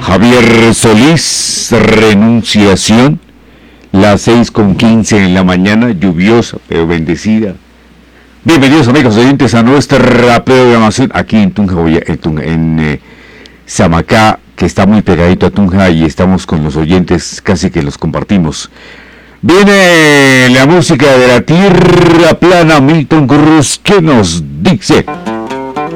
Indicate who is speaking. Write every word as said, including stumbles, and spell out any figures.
Speaker 1: Javier Solís, Renunciación, las seis con quince en la mañana, lluviosa pero bendecida. Bienvenidos amigos oyentes a nuestra programación aquí en Tunja, en, Tunja, en eh, Samacá, que está muy pegadito a Tunja y estamos con los oyentes, casi que los compartimos. Viene la música de la tierra plana, Milton Cruz, que nos dice...